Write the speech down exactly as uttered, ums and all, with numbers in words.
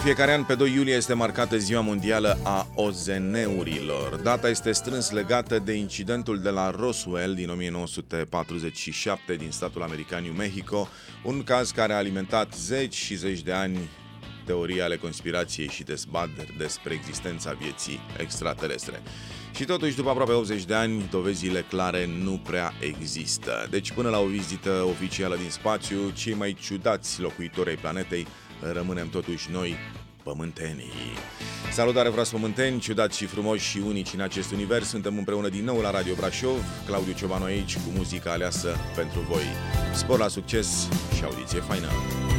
fiecare an, pe doi iulie, este marcată Ziua Mondială a O Z N-urilor. Data este strâns legată de incidentul de la Roswell din o mie nouă sute patruzeci și șapte din statul american New Mexico, un caz care a alimentat zeci și zeci de ani teorii ale conspirației și dezbateri despre existența vieții extraterestre. Și totuși, după aproape optzeci de ani, dovezile clare nu prea există. Deci, până la o vizită oficială din spațiu, cei mai ciudați locuitori ai planetei rămânem totuși noi, pământenii. Salutare, frați pământeni, ciudați și frumoși și unici în acest univers. Suntem împreună din nou la Radio Brașov, Claudiu Ciobanu aici, cu muzica aleasă pentru voi. Spor la succes și audiție faină!